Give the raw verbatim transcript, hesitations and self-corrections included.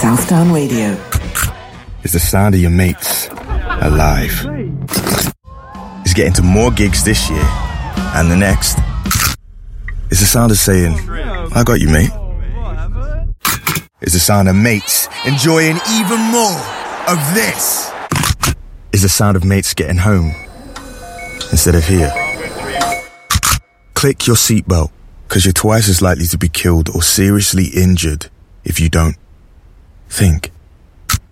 Southdown Radio. It's the sound of your mates alive. It's getting to more gigs this year and the next. It's the sound of saying, I got you, mate. It's the sound of mates enjoying even more of this. It's the sound of mates getting home instead of here. Click your seatbelt, because you're twice as likely to be killed or seriously injured if you don't. Think.